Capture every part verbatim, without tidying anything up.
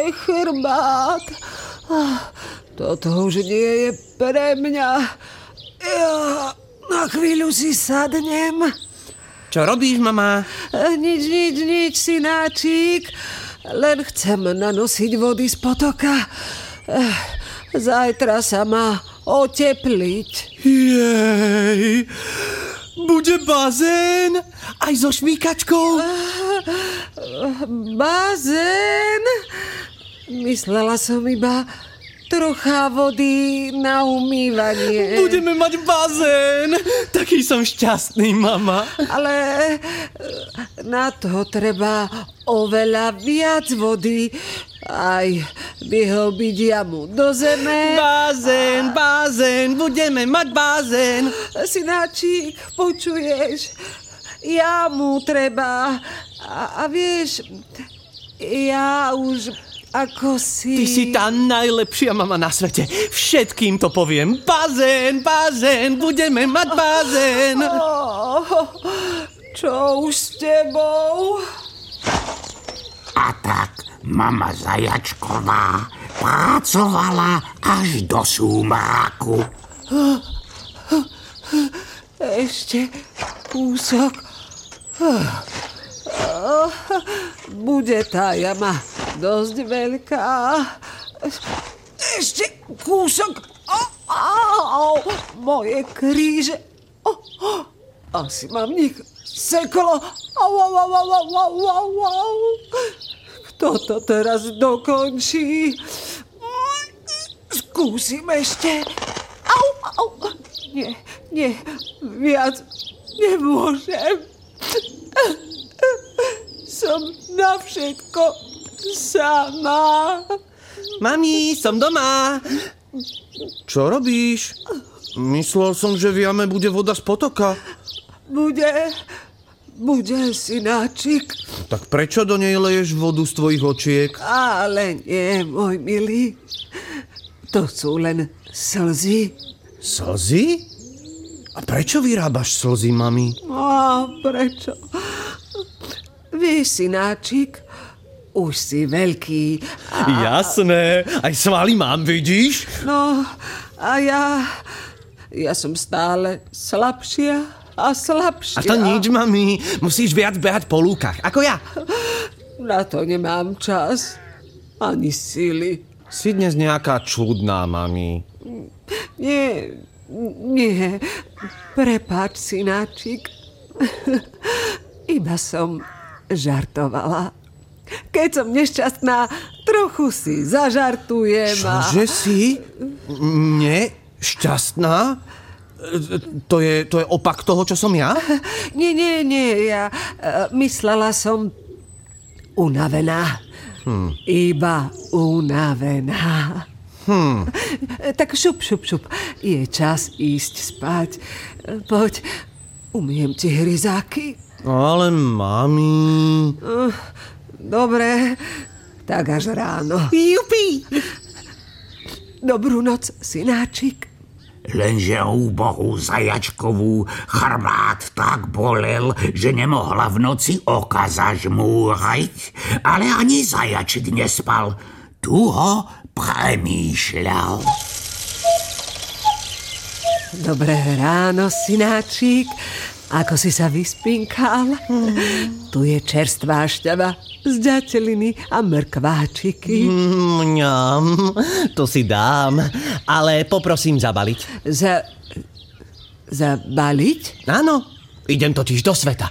môj chrbát. Toto už nie je pre mňa. Ja na chvíľu si sadnem. Čo robíš, mama? Nič, nič, nič, synáčik. Len chcem nanosiť vody z potoka. Zajtra sa má otepliť. Jej, bude bazén aj so šmýkačkou. Bazén? Myslela som iba trocha vody na umývanie. Budeme mať bazén. Taký som šťastný, mama. Ale na to treba oveľa viac vody. Aj vyhlbiť jamu do zeme. Bazén, bazén, budeme mať bazén. Synáčik, počuješ? Jamu treba. A, a vieš, ja už ako si... Ty si tá najlepšia mama na svete. Všetkým to poviem. Bazén, bazén, budeme mať bazén. Oh, čo už s tebou? A tak mama Zajačková pracovala až do súmraku. Ešte kúsok. Bude tá jama dosť veľká. Ešte kúsok. Oh, oh, moje kríže. Oh, oh. Asi mám v nich seklo. Au, au, au, au, au, au, au. Kto to teraz dokončí? Skúsim ešte. Au, au. Nie, nie, viac nemôžem. Som na všetko sama. Mami, som doma. Čo robíš? Myslel som, že v jame bude voda z potoka. Bude, bude, synáčik. Tak prečo do nej leješ vodu z tvojich očiek? Ale nie, môj milý. To sú len slzy. Slzy? A prečo vyrábaš slzy, mami? A prečo? Vieš, synáčik, už si veľký. A... Jasné, aj svaly mám, vidíš? No, a ja... Ja som stále slabšia a slabšia. A to nič, mami. Musíš viac behať po lúkach, ako ja. Na to nemám čas. Ani sily. Si dnes nejaká čudná, mami. Nie, nie. Prepáč, synáčik. Iba som žartovala. Keď som nešťastná, trochu si zažartujem. Čože si? Nie? Šťastná? To je, to je opak toho, čo som ja? Nie, nie, nie. Ja uh, myslela som unavená. Hmm. Iba unavená. Hmm. Tak šup, šup, šup. Je čas ísť spať. Poď, umiem ti hryzáky. Ale mami... Uh, dobre, tak až ráno. Jupi! Dobrú noc, synáčik. Lenže úbohú Zajačkovú chrbát tak bolel, že nemohla v noci oka zažmúrať, ale ani Zajačik nespal. Tu ho premýšľal. Dobré ráno, synáčik. Ako si sa vyspinkal? Mm. Tu je čerstvá šťava z ďateliny a mrkváčiky. Mňam, to si dám, ale poprosím zabaliť. Za... zabaliť? Áno, idem totiž do sveta.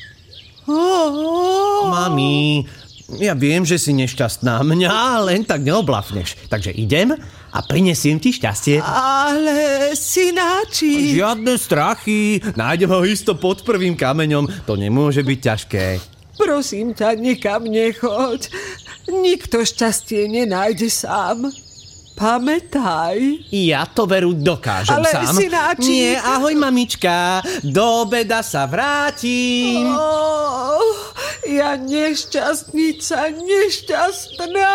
Oh. Mami, ja viem, že si nešťastná. Mňa len tak neoblafneš. Takže idem a prinesiem ti šťastie. Ale, synáči... Žiadne strachy. Nájdem ho isto pod prvým kameňom. To nemôže byť ťažké. Prosím ťa, nikam nechoď. Nikto šťastie nenájde sám. Pamätaj. Ja to veru dokážem ale, sám. Ale, synáči... Nie, ahoj, mamička. Do obeda sa vrátim. Oh, ja nešťastnica, nešťastná.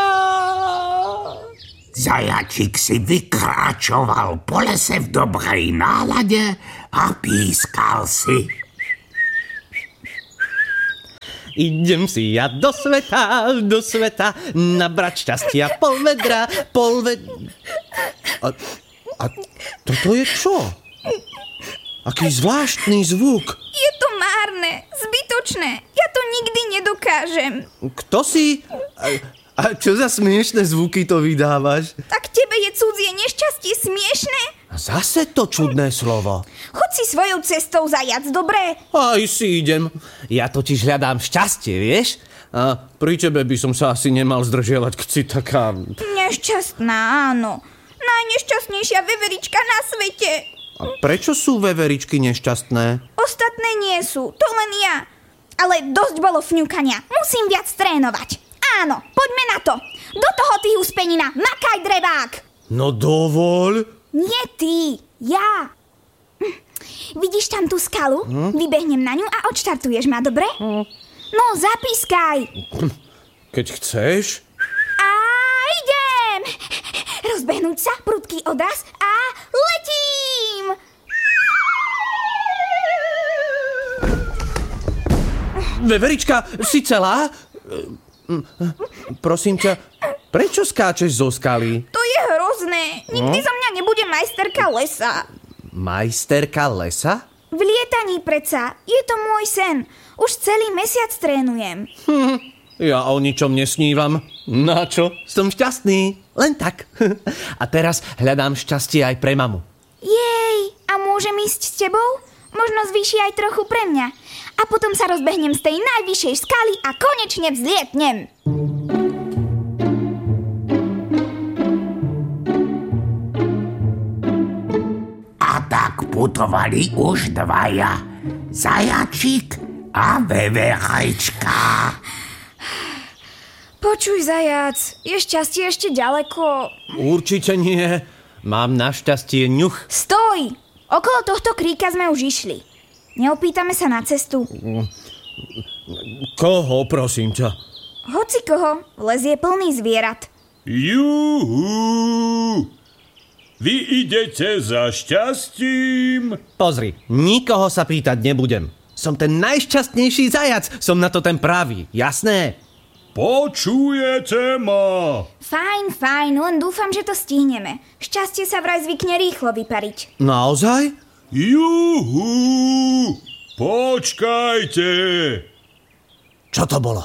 Zajačik si vykráčoval po lese v dobrej nálade a pískal si. idem si ja do sveta, do sveta, nabrať šťastia pol vedra, pol vedra... A, a toto je čo? Aký zvláštny zvuk. Je to márne, zbytočné. Ja to nikdy nedokážem. Kto si? A, a čo za smiešné zvuky to vydávaš? Tak tebe je cudzie nešťastie smiešné? Zase to čudné slovo. Choď si svojou cestou, zajac, dobré? Aj si idem. Ja totiž hľadám šťastie, vieš? A pri tebe by som sa asi nemal zdržiavať, keď si taká... Nešťastná, áno. Najnešťastnejšia veverička na svete. A prečo sú veveričky nešťastné? Ostatné nie sú, to len ja. Ale dosť bolo fňukania. Musím viac trénovať. Áno, poďme na to. Do toho, ty huspenina, makaj, drevák. No dovol. Nie ty, ja. Hm. Vidíš tam tú skalu? Hm? Vybehnem na ňu a odštartuješ ma, dobre? Hm. No, zapískaj. Keď chceš. A idem. Rozbehnúť sa, prudký odraz a letím. Veverička, si celá? Prosím ťa, prečo skáčeš zo skaly? To je hrozné. Nikdy zo mňa nebude majsterka lesa. Majsterka lesa? V lietaní preca. Je to môj sen. Už celý mesiac trénujem. Hm, ja o ničom nesnívam. Na čo? Som šťastný. Len tak. A teraz hľadám šťastie aj pre mamu. Jej, a môžem ísť s tebou? Možno zvýši aj trochu pre mňa. A potom sa rozbehnem z tej najvyššej skaly a konečne vzlietnem. A tak putovali už dvaja. Zajačík a veverečka. Počuj, zajac, je šťastie ešte ďaleko? Určite nie. Mám našťastie ňuch. Stoj! Okolo tohto kríka sme už išli. Neopýtame sa na cestu. Koho, prosím ťa? Hoci koho, les je plný zvierat. Juhu! Vy idete za šťastím? Pozri, nikoho sa pýtať nebudem. Som ten najšťastnejší zajac, som na to ten pravý, jasné? Počujete ma? Fajn, fajn, len dúfam, že to stihneme. Šťastie sa vraj zvykne rýchlo vypariť. Naozaj? Juhu! Počkajte! Čo to bolo?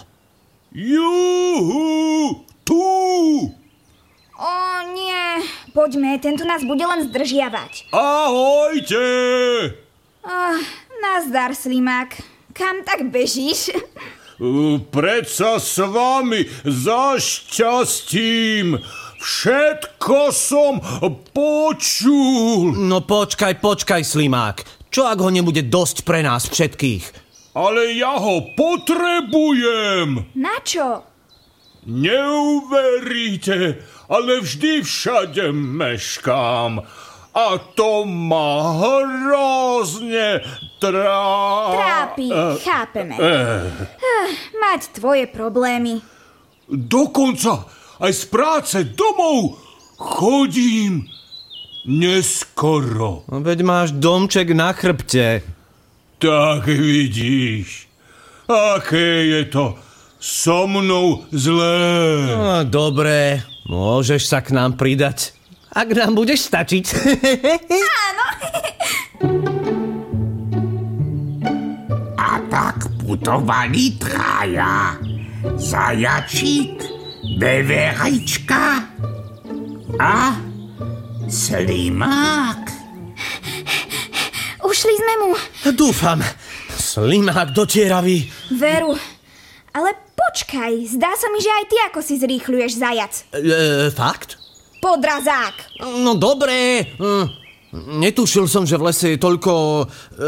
Juhu! Tu! Ó, nie. Poďme, tento nás bude len zdržiavať. Ahojte! Oh, nazdar, Slimák. Kam tak bežíš? Predsa s vami za šťastím. Všetko som počul. No počkaj, počkaj, Slimák. Čo ak ho nebude dosť pre nás všetkých? Ale ja ho potrebujem. Na čo? Neuveríte, ale vždy všade meškám. A to ma hrozne trá... Trápi, chápeme. Uh, mať tvoje problémy. Dokonca aj z práce domov chodím neskoro. No veď máš domček na chrbte. Tak vidíš, aké je to so mnou zlé. No, dobré, môžeš sa k nám pridať. Ak nám budeš stačiť. Áno. A tak putovali traja. Zajačík, veverečka a Slimák. Ušli sme mu. Dúfam. Slimák dotieravý. Veru. Ale počkaj, zdá sa mi, že aj ty ako si zrýchľuješ, zajac. E, fakt? Podrazák. No dobré. Netušil som, že v lese je toľko e,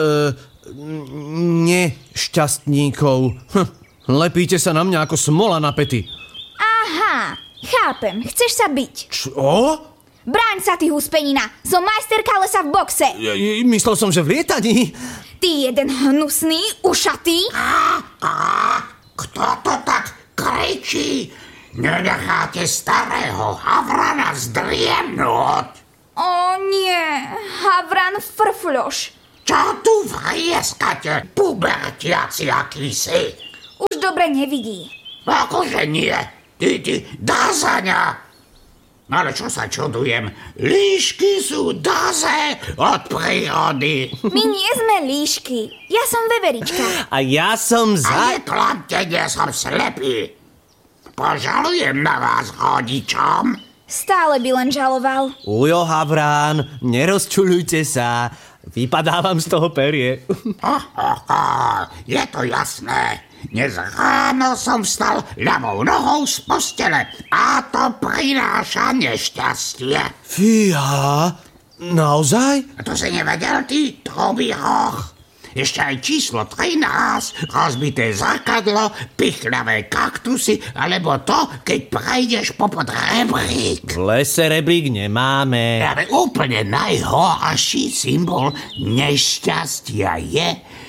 nešťastníkov. Hm, lepíte sa na mňa ako smola na pety. Aha, chápem. Chceš sa byť. Čo? Bráň sa, ty huspenina. Som majsterka lesa v boxe. Ja, myslel som, že v lietaní. Ty jeden hnusný, ušatý. A, a, kto to tak kričí? Nenecháte starého Havrana zdriemnúť? Ó nie, Havran frfľoš. Čo tu vrieskate, pubertiaci aký si? už dobre nevidí. Akože nie? Ty, ty, dázaňa! Ale čo sa čudujem? Líšky sú daze od prírody. My nie sme líšky. Ja som veverička. A ja som A za... neklamte, nie som slepý. Požalujem na vás rodičom. Stále by len žaloval. Ujo, Havrán, nerozčuľujte sa. Vypadávam z toho perie. Oh, oh, oh, je to jasné. Dnes ráno som vstal ľavou nohou z postele a to prináša nešťastie. Fíha, naozaj? A to si nevedel ty, Trobý roh? Ešte aj číslo trinásť, rozbité zrkadlo, pichľavé kaktusy, alebo to, keď prejdeš popod rebrík. V lese rebrík nemáme. Ale úplne najhorší symbol nešťastia je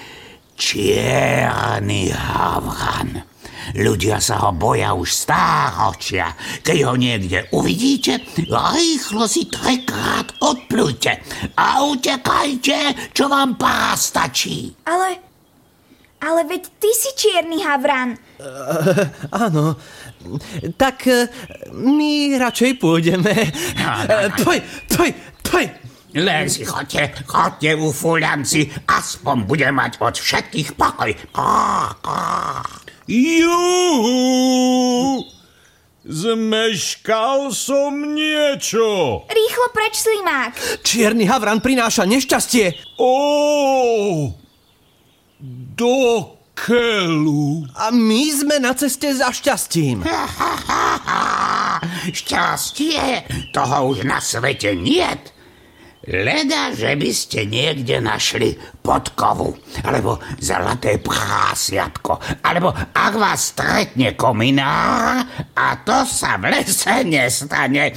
čierny havran. Ľudia sa ho boja už stáročia. Keď ho niekde uvidíte, rýchlo si trikrát odplujte a utekajte, čo vám pár stačí. Ale... Ale veď ty si čierny havran. Uh, áno, tak uh, my radšej pôjdeme. No, no, no. Tvoj, tvoj, tvoj. Len si chodte, chodte u fúľanci, aspoň bude mať od všetkých pokoj. Ká, ká. Juhu! Zmeškal som niečo. Rýchlo preč, slimák. Čierny havran prináša nešťastie. Ó, do keľu. A my sme na ceste za šťastím. Šťastie, toho už na svete niet. Leda, že by ste niekde našli podkovu, alebo zlaté prasiatko, alebo ak vás stretne kominár, a to sa v lese nestane.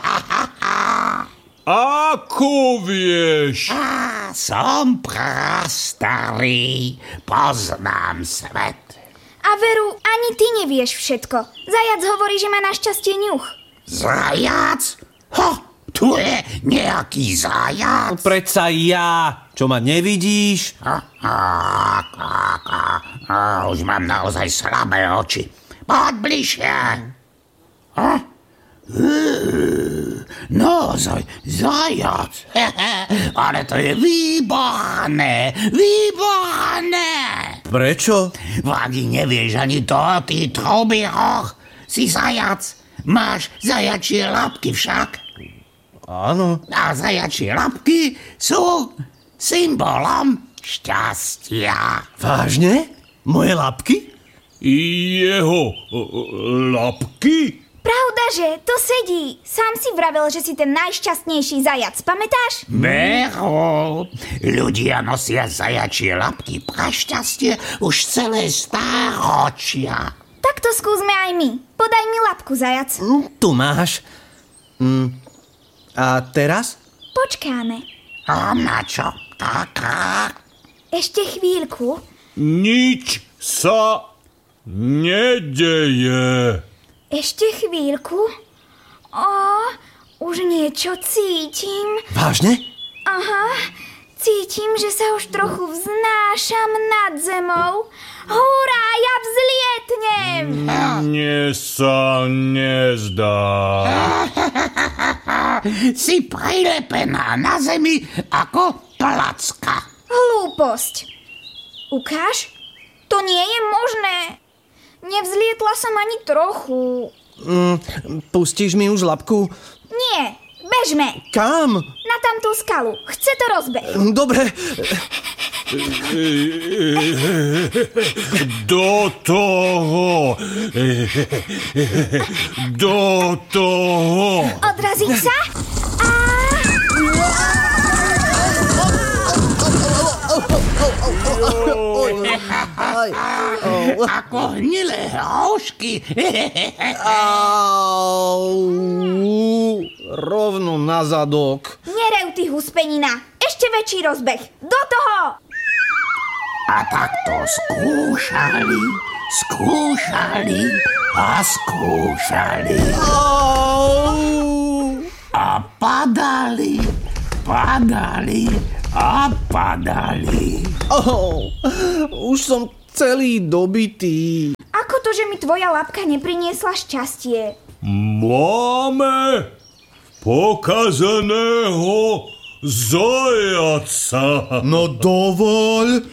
Ako vieš? Á, som prastarý, poznám svet. A veru, ani ty nevieš všetko. Zajac hovorí, že má našťastie ňuch. Zajac? Ho! Tu je nejaký zajac. Predsa ja, čo ma nevidíš? A, a, a, a, a, už mám naozaj slabé oči. Poď bližšie. A? Naozaj, zajac. Ale to je výborné, výborné. Prečo? Vladi nevieš ani to, ty Trobý roh. Si zajac. Máš zajačie labky však. Áno. A zajačie labky sú symbolom šťastia. Vážne? Moje labky? Jeho labky? Pravda, že to sedí. Sám si vravel, že si ten najšťastnejší zajac, pamätáš? Veru, ľudia nosia zajačie labky pre šťastie už celé stáročia. Tak to skúsme aj my. Podaj mi labku, zajac. Mm, tu máš. Mm. A teraz? Počkáme. A na čo? Tak, tak. Ešte chvíľku. Nič sa nedeje. Ešte chvíľku. Ó, už niečo cítim. Vážne? Aha, cítim, že sa už trochu vznášam nad zemou. Hurá, ja vzlietnem! Mne sa nezdá. Si prilepená na zemi ako placka. Hlúposť. Ukáž? To nie je možné. Nevzlietla som ani trochu. Mm, pustíš mi už labku? Nie, bežme. Kam? Na tamtú skalu. Chce to rozbeť. Dobre. Do toho. Do toho. Odraziť sa? A... Ako hnilé hrošky. Au, rovno na zadok. Nerev, ty huspenina. Ešte väčší rozbeh. Do toho! A tak to skúšali, skúšali a skúšali. Au. A padali, padali a padali. Oh, už som celý dobitý. Ako to, že mi tvoja labka nepriniesla šťastie? Máme pokazeného zajaca. No dovoľ.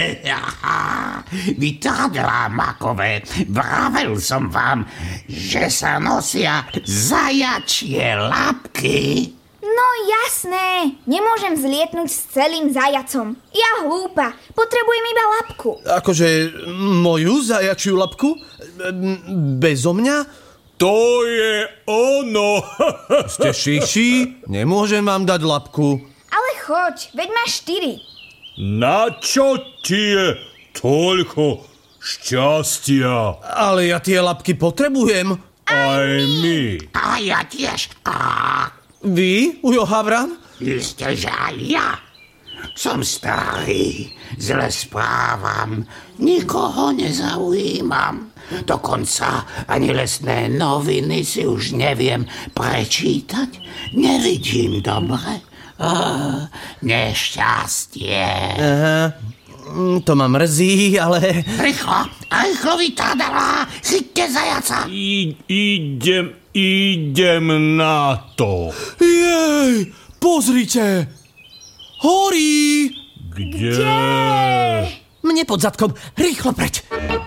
Vy tádlá makové, vravel som vám, že sa nosia zajačie labky. No jasné, nemôžem zlietnúť s celým zajacom. Ja hlúpa, potrebujem iba labku. Akože moju zajačiu labku? Bezo mňa? To je ono. Ste šiši? Nemôžem vám dať labku. Ale choď, veď máš štyri. Na čo ti je toľko šťastia? Ale ja tie labky potrebujem. Aj my. A ja tiež. A Vy, Ujo Havran? isté, že aj ja. Som starý, zle správam, nikoho nezaujímam. Dokonca ani lesné noviny si už neviem prečítať. Nevidím dobre. Oh, nešťastie. Aha, to ma mrzí, ale... Rýchlo, rýchlo vytádala, chyťte zajaca. I, idem, idem na to. Jej, pozrite! Horí! Kde? Mne pod zadkom, rýchlo preč!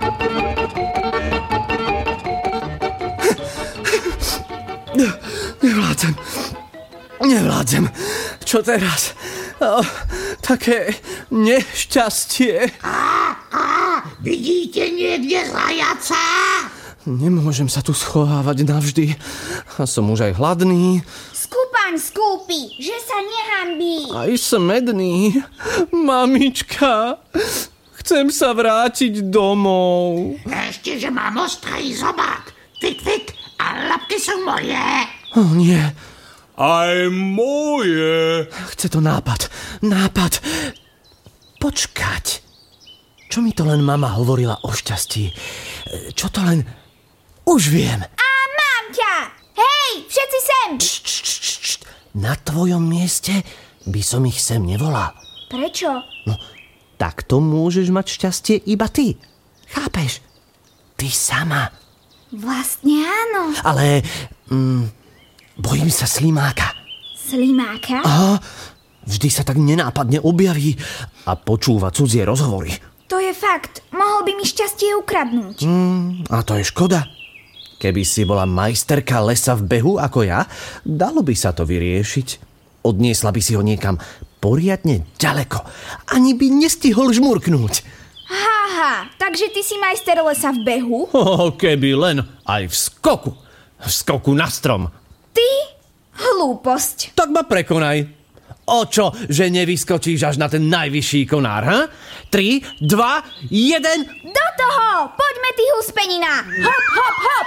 Nevládzem. Nevládzem. Čo teraz? O, také nešťastie. Á, á, vidíte niekde zajaca? Nemôžem sa tu schovávať navždy. A som už aj hladný. Skúpaň skúpi, že sa nehanbí. Aj smedný. Mamička, chcem sa vrátiť domov. Ešte, že mám ostrý zobák. Fik, fik, a labky sú moje. O nie, Aj moje. chce to nápad. Nápad. Počkať. Čo mi to len mama hovorila o šťastí? Čo to len... Už viem. A mám ťa! Hej, všetci sem! Št, št, št, št. Na tvojom mieste by som ich sem nevolal. Prečo? No, takto môžeš mať šťastie iba ty. Chápeš? Ty sama. Vlastne áno. Ale... Mm, bojím sa slimáka. Slimáka? Aha, vždy sa tak nenápadne objaví a počúva cudzie rozhovory. To je fakt. Mohol by mi šťastie ukradnúť. Mm, a to je škoda. Keby si bola majsterka lesa v behu ako ja, dalo by sa to vyriešiť. Odniesla by si ho niekam poriadne ďaleko. Ani by nestihol žmurknúť. Haha, takže ty si majster lesa v behu? Oh, keby len aj v skoku. V skoku na strom. Ty? Hlúposť. Tak ma prekonaj. O čo, že nevyskočíš až na ten najvyšší konár, ha? Tri, dva, jeden... Do toho! Poďme, ty huspenina! Hop, hop, hop!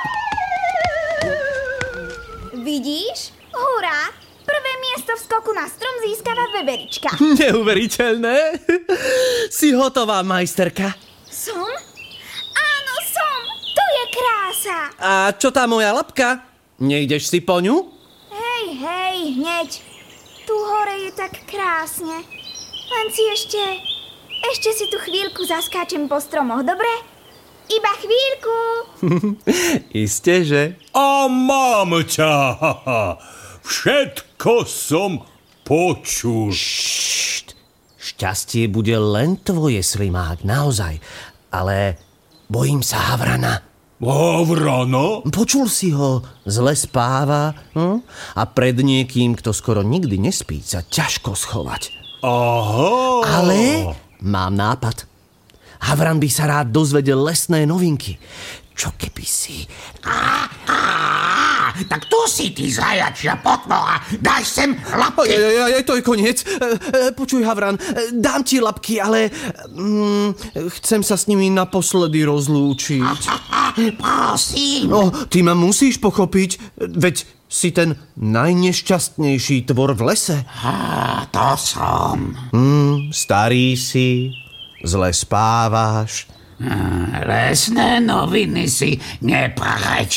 Vidíš? Hurá! Prvé miesto v skoku na strom získava veverička. Neuveriteľné. Si hotová, majsterka? Som? Áno, som! To je krása! A čo tá moja labka? Nejdeš si po ňu? Hej, hej, hneď. Tu hore je tak krásne. Len si ešte... Ešte si tu chvíľku zaskáčem po stromoch, dobre? Iba chvíľku. Isté, že? A mám ťa. Všetko som počul. Št, šťastie bude len tvoje, slimák, naozaj. Ale bojím sa Havrana. Havrana? Počul si ho, zle spáva hm? A pred niekým, kto skoro nikdy nespí, sa ťažko schovať. Aha. Ale mám nápad. Havran by sa rád dozvedel lesné novinky. Čo keby si... Á, á, tak tu si, ty zajačia potvora. Daj sem labky. Oj, oj, oj, to je koniec. E, e, počuj, Havran, e, dám ti labky, ale mm, chcem sa s nimi naposledy rozlúčiť. Prosím. No, ty ma musíš pochopiť, veď si ten najnešťastnejší tvor v lese. Á, to som. Mm, starý si, zle spávaš. Lesné noviny si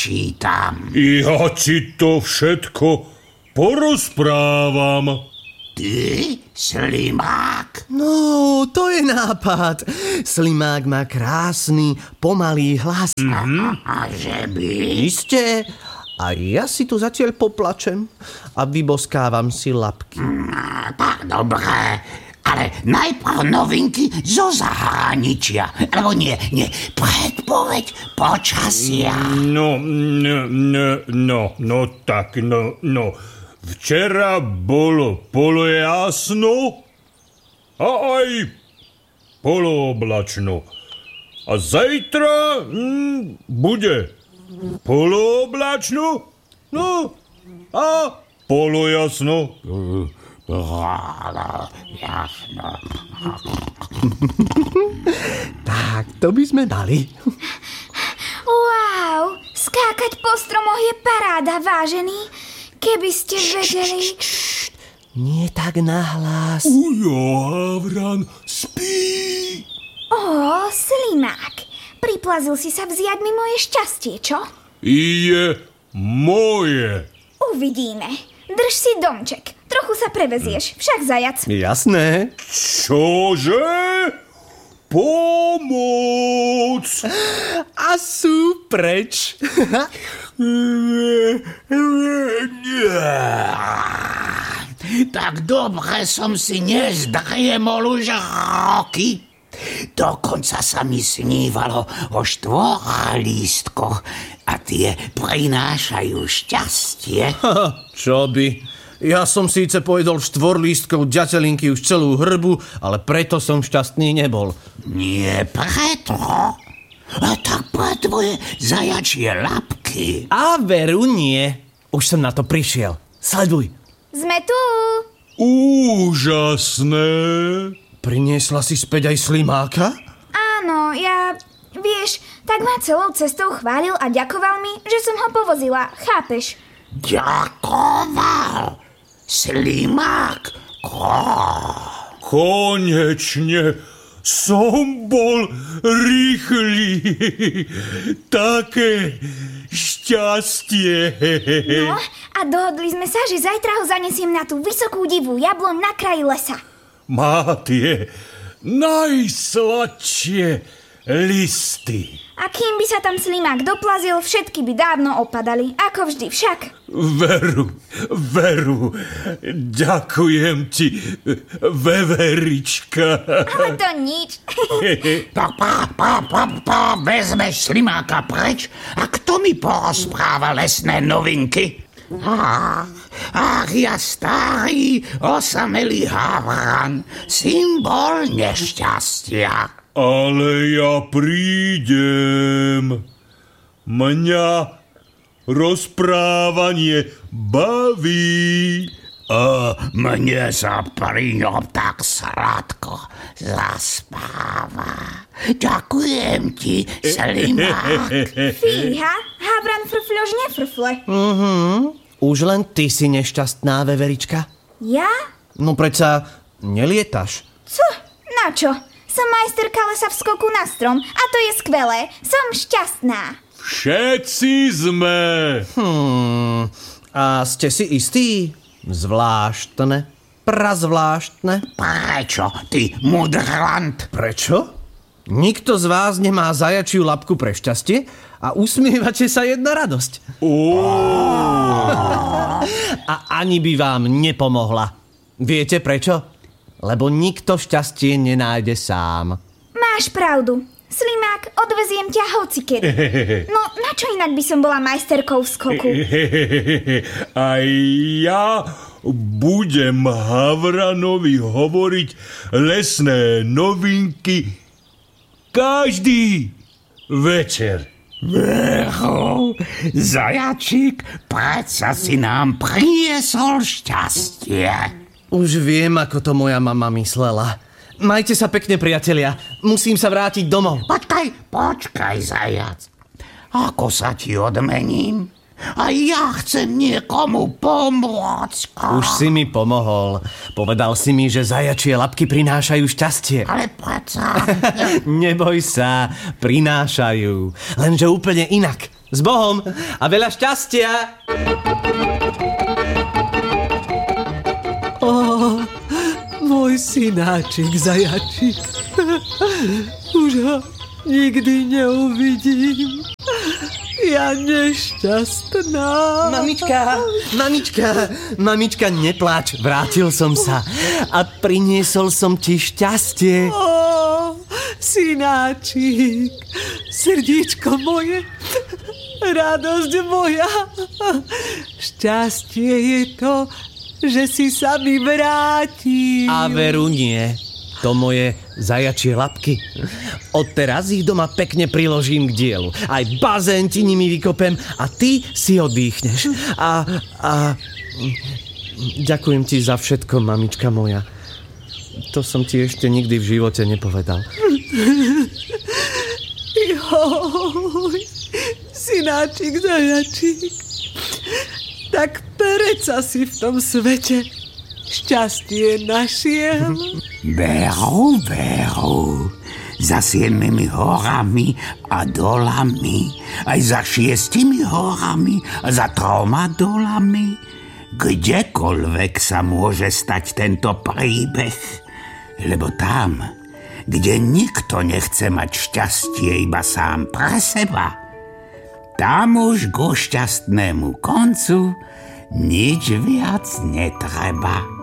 neprečítam. Ja ti to všetko porozprávam. Ty Ty, Slimák? No, to je nápad. Slimák má krásny, pomalý hlas. Mm-hmm. A že by? Isté. A ja si tu zatiaľ poplačem a vyboskávam si labky. Mm, tak dobré. Ale najprv novinky zo zahraničia. Alebo nie, nie, predpoveď počasia. No, no, no, no, no tak, no, no. Včera bolo polojasno a aj polooblačno. A zajtra mm, bude polooblačno, no a polojasno. Jasno. Tak, to by sme mali. Wow, skákať po stromoch je paráda, vážený. Keby ste vedeli... Nie tak nahlas. Ujo, Havran, spí. Ó, Slimák, priplazil si sa vziať mi moje šťastie, čo? Je moje. Uvidíme. Drž si domček. Trochu sa prevezieš, však zajac. Jasné. Čože? Pomoc! A sú preč. Tak dobre som si nezdriemol už roky. Dokonca sa mi snívalo o štvorlístkoch a tie prinášajú šťastie. Čo by? Ja som síce pojedol štvorlístkov ďatelinky už celú hrbu, ale preto som šťastný nebol. Nie preto. A tak pre tvoje zajačie labky. A veru nie. Už som na to prišiel. Sleduj. Sme tu. Úžasné. Priniesla si späť aj Slimáka? Áno, ja... Vieš, tak ma celou cestou chválil a ďakoval mi, že som ho povozila. Chápeš? Ďakoval. Slimák. Konečne som bol rýchly. Také šťastie. No, a dohodli sme sa, že zajtra ho zanesiem na tú vysokú divú jabloň na kraji lesa. Má tie najsladšie listy. A kým by sa tam Slimák doplazil, všetky by dávno opadali. Ako vždy však. Veru, veru, ďakujem ti, veverička. Ale to nič. Tak pá, pá, pá, pá, vezmeš Slimáka preč a kto mi porozpráva lesné novinky? Ach, ach, ja starý, osamelý Havran, symbol nešťastia. Ale ja prídem. Mňa rozprávanie baví. A mne sa pri ňom tak sladko zaspáva. Ďakujem ti, Slimák. Fíha, Havran frfľož nefrfle. Mhm. Už len ty si nešťastná, veverička. Ja? No predsa nelietaš. Co? Na čo? Som majsterka lesa v skoku na strom a to je skvelé. Som šťastná. Všetci sme. Hmm. A ste si istí? Zvláštne. Prazvláštne. Prečo, ty mudrlant? Prečo? Nikto z vás nemá zajačiu labku pre šťastie a usmievate sa jedna radosť. A ani by vám nepomohla. Viete prečo? Lebo nikto šťastie nenájde sám. Máš pravdu. Slimák, odveziem ťa hocikedy. No, na čo inak by som bola majsterkou v skoku? A ja budem Havranovi hovoriť lesné novinky každý večer. Veru, zajačík, predsa si nám priniesol šťastie. Už viem, ako to moja mama myslela. Majte sa pekne, priatelia. Musím sa vrátiť domov. Počkaj, počkaj, zajac. Ako sa ti odmením? A ja chcem niekomu pomôcť. Už si mi pomohol. Povedal si mi, že zajačie labky prinášajú šťastie. Ale predsa... Neboj sa, prinášajú. Lenže úplne inak. S Bohom a veľa šťastia. Oh. synáčik zajačik. Už ho nikdy neuvidím. Ja nešťastná. Mamička, mamička, mamička, nepláč, vrátil som sa a priniesol som ti šťastie. Ó, synáčik, srdíčko moje, radosť moja. Šťastie je to, že si sa mi vrátil. A veru nie, to moje zajačie labky. Odteraz ich doma pekne priložím k dielu. Aj bazén ti nimi vykopem a ty si oddychneš. A, a ďakujem ti za všetko, mamička moja. To som ti ešte nikdy v živote nepovedal. Joj, synáčik, zajačík. Tak pereca si v tom svete šťastie našiel. Veru, veru, za siedmimi horami a dolami, aj za šiestimi horami a za troma dolami. Kdekoľvek sa môže stať tento príbeh, lebo tam, kde nikto nechce mať šťastie iba sám pre seba, tam už ku šťastnému koncu nič viac netreba.